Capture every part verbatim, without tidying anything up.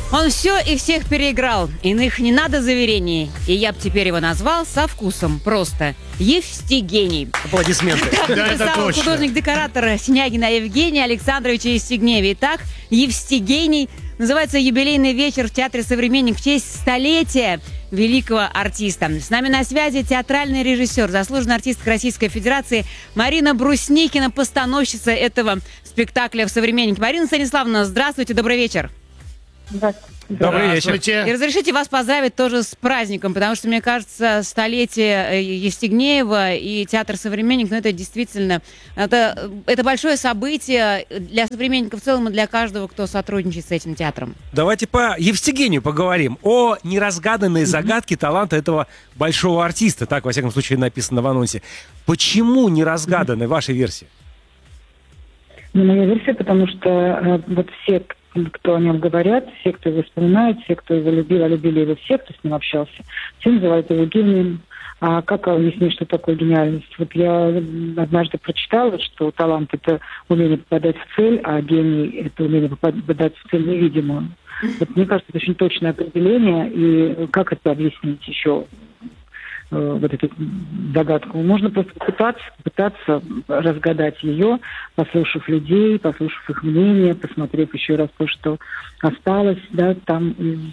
Он все и всех переиграл, иных не надо заверений. И я бы теперь его назвал со вкусом просто Евстигений. Аплодисменты. Да, это точно. Художник-декоратор Снягина Евгения Александровича Евстигнеева. Итак, Евстигений. Называется юбилейный вечер в Театре «Современник» в честь столетия великого артиста. С нами на связи театральный режиссер, заслуженная артистка Российской Федерации Марина Брусникина, постановщица этого спектакля в «Современнике». Марина Станиславовна, здравствуйте, добрый вечер. Здравствуйте. Добрый вечер. И разрешите вас поздравить тоже с праздником, потому что, мне кажется, столетие Евстигнеева и театр «Современник», ну, это действительно, это, это большое событие для «Современника» в целом и для каждого, кто сотрудничает с этим театром. Давайте по Евстигению поговорим, о неразгаданной загадке таланта этого большого артиста, так, во всяком случае, написано в анонсе. Почему неразгаданной вашей версии? Ну, моя версия, потому что э, вот все, кто о нем говорят, все, кто его вспоминает, все, кто его любил, а любили его все, кто с ним общался, все называют его гением. А как объяснить, что такое гениальность? Вот я однажды прочитала, что талант — это умение попадать в цель, а гений — это умение попадать в цель невидимую. Вот мне кажется, это очень точное определение, и как это объяснить еще? Вот эту загадку. Можно просто попытаться, попытаться разгадать ее, послушав людей, послушав их мнение, посмотрев еще раз то, что осталось, да, там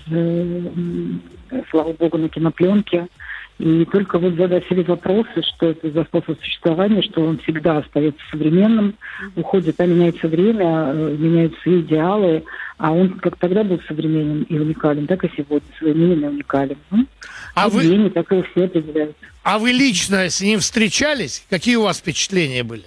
из, слава богу, на кинопленке. И только вот задать себе вопросы, что это за способ существования, что он всегда остается современным, уходит, а меняется время, меняются идеалы, а он как тогда был современным и уникален, так и сегодня современен и уникален. А вы... Время, так и все определяют. А вы лично с ним встречались? Какие у вас впечатления были?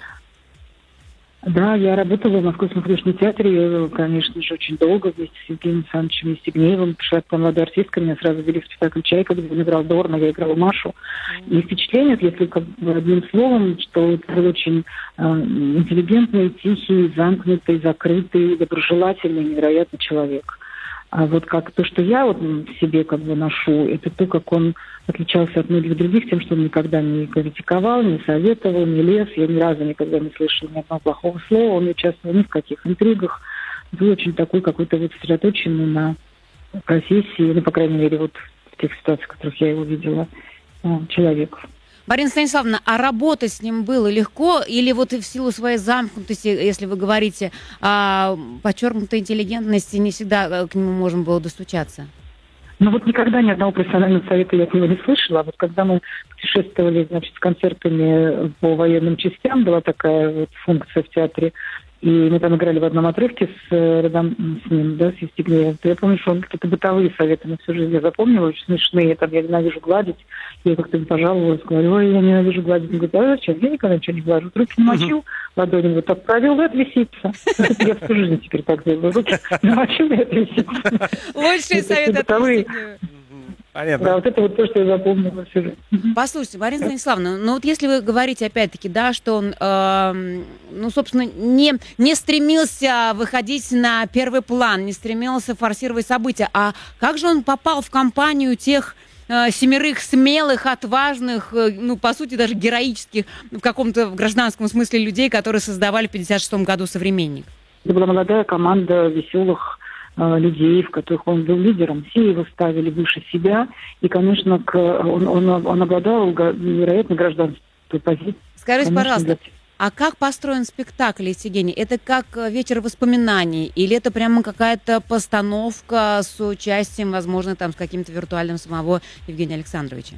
Да, я работала в Московском художественном театре, конечно же, очень долго вместе с Евгением Александровичем Евстигнеевым. Пришла к молодой артистка, меня сразу ввели в спектакль «Чайка», где он играл Дорна, я играла Машу. И впечатление, если как бы одним словом, что это был очень э, интеллигентный, тихий, замкнутый, закрытый, доброжелательный, невероятный человек. А вот как то, что я вот в себе как бы ношу, это то, как он отличался от многих других тем, что он никогда не критиковал, не советовал, не лез. Я ни разу никогда не слышала ни одного плохого слова. Он не участвовал ни в каких интригах. Был очень такой какой-то вот сосредоточенный на профессии, ну, по крайней мере, вот в тех ситуациях, в которых я его видела, человек. Марина Станиславовна, а работать с ним было легко или вот в силу своей замкнутости, если вы говорите о подчеркнутой интеллигентности, не всегда к нему можно было достучаться? Ну вот никогда ни одного профессионального совета я от него не слышала. А вот когда мы путешествовали, значит, с концертами по военным частям, была такая вот функция в театре, и мы там играли в одном отрывке с, рядом с ним, да, с Евстигнеевым. Я помню, что он какие-то бытовые советы на всю жизнь я запомнила, очень смешные. Там я ненавижу гладить. Я как-то пожаловалась, говорю, ой, я ненавижу гладить. Он говорит, а зачем? Я никогда ничего не глажу. Руки намочил, ладони вот так провел, и отвисится. Я всю жизнь теперь так делаю. Руки намочил, и отвисится. Лучшие советы от Евстигнеева. Понятно. Да, вот это вот то, что я запомнила всю жизнь. Послушайте, Марина Станиславовна, ну вот если вы говорите опять-таки, да, что он, э, ну, собственно, не, не стремился выходить на первый план, не стремился форсировать события, а как же он попал в компанию тех э, семерых смелых, отважных, э, ну, по сути, даже героических в каком-то в гражданском смысле людей, которые создавали в пятьдесят шестом году «Современник»? Это была молодая команда веселых людей, в которых он был лидером. Все его ставили выше себя. И, конечно, к, он, он, он обладал невероятной гражданской позицией. Скажите, конечно, пожалуйста, для... а как построен спектакль «Евстигений»? Это как вечер воспоминаний? Или это прямо какая-то постановка с участием, возможно, там, с каким-то виртуальным самого Евгения Александровича?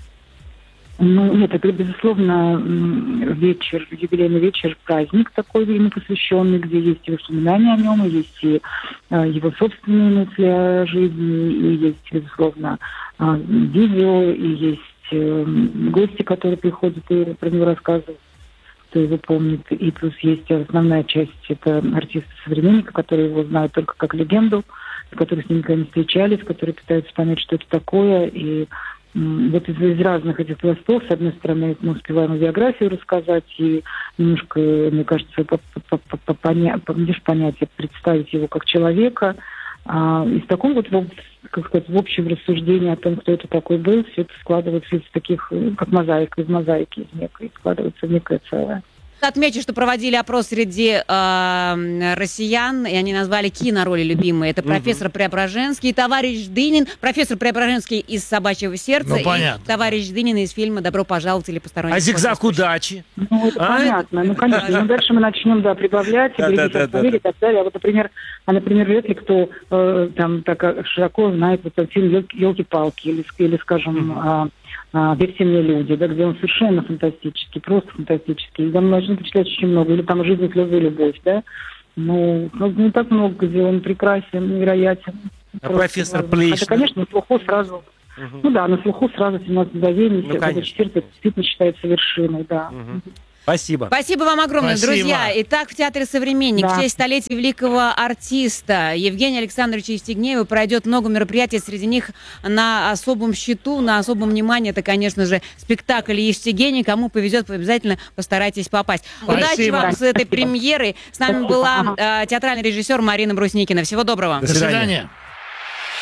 Ну, нет, это, безусловно, вечер, юбилейный вечер, праздник такой ему посвященный, где есть и воспоминания о нем, и есть и э, его собственные мысли о жизни, и есть, безусловно, э, видео, и есть э, гости, которые приходят и про него рассказывают, кто его помнит. И плюс есть основная часть, это артисты «Современника», которые его знают только как легенду, которые с ним никогда не встречались, которые пытаются понять, что это такое, и вот из, из разных этих пластов, с одной стороны, мы успеваем биографию рассказать и немножко, мне кажется, понять, понять, представить его как человека. А, и в таком вот, как сказать, в общем рассуждении о том, кто это такой был, все это складывается из таких, как мозаика, из мозаики, из некой, складывается в некое целое. Отмечу, что проводили опрос среди э, россиян, и они назвали кинороли любимые. Это профессор Преображенский, товарищ Дынин, профессор Преображенский из «Собачьего сердца», Ну, и понятно. товарищ Дынин из фильма «Добро пожаловать» или «Посторонний». А зигзаг удачи? Ну, это А? понятно. Ну, конечно. Ну, дальше мы начнем, да, прибавлять, Да, берегите да, да, автомобили и так далее. А вот, например, а, например, вряд ли кто э, там так э, широко знает вот этот фильм «Елки-палки» или, или, скажем, а, а, «Верьте мне, люди», да, где он совершенно фантастический, просто фантастический. И там можно почитать очень много. Или там «Жизнь, слезы и любовь», да. Ну, ну, не так много, где он прекрасен, невероятен. А Просто профессор невозможно. Плещ? Хотя, конечно, на слуху сразу... Ну да, на слуху сразу семнадцать мгновений, Ну, «Собачье конечно. сердце» действительно считается вершиной, да. Спасибо. Спасибо вам огромное, Спасибо. друзья. Итак, в Театре «Современник» Да. в честь столетия великого артиста Евгения Александровича Евстигнеева пройдет много мероприятий. Среди них на особом счету, на особом внимании, это, конечно же, спектакль «Евстигений». Кому повезет, вы обязательно постарайтесь попасть. Спасибо. Удачи вам с этой Спасибо. премьерой. С нами Спасибо. была Ага. э, театральный режиссер Марина Брусникина. Всего доброго. До До свидания. свидания.